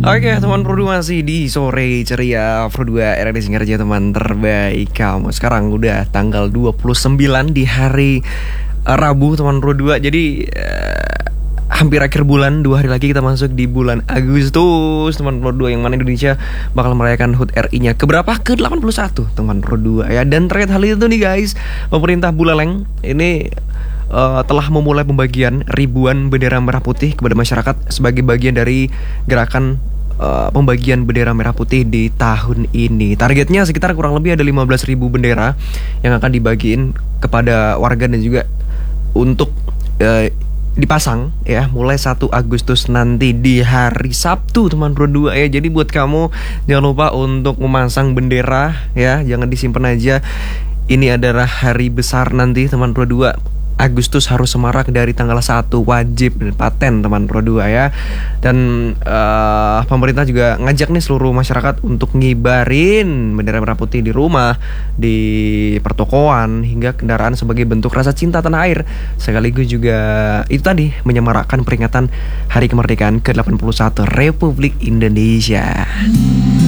Oke teman Pro 2 masih di sore ceria Pro 2 RRD Singarja teman terbaik kamu. Sekarang udah tanggal 29 di hari Rabu teman Pro 2. Jadi hampir akhir bulan, 2 hari lagi kita masuk di bulan Agustus teman Pro 2, yang mana Indonesia bakal merayakan HUT RI-nya keberapa? Ke-81 teman Pro 2 ya. Dan terkait hal itu nih guys, pemerintah Buleleng ini telah memulai pembagian ribuan bendera merah putih kepada masyarakat sebagai bagian dari gerakan pembagian bendera merah putih di tahun ini. Targetnya sekitar kurang lebih ada 15.000 bendera yang akan dibagiin kepada warga dan juga untuk dipasang ya mulai 1 Agustus nanti di hari Sabtu teman Pro 2 ya. Jadi buat kamu jangan lupa untuk memasang bendera ya, jangan disimpan aja. Ini adalah hari besar nanti teman Pro 2. Agustus harus semarak dari tanggal 1, wajib paten teman Pro 2 ya. Dan pemerintah juga ngajak nih seluruh masyarakat untuk ngibarin bendera merah putih di rumah, di pertokoan, hingga kendaraan sebagai bentuk rasa cinta tanah air. Sekaligus juga itu tadi menyemarakkan peringatan Hari Kemerdekaan ke-81 Republik Indonesia.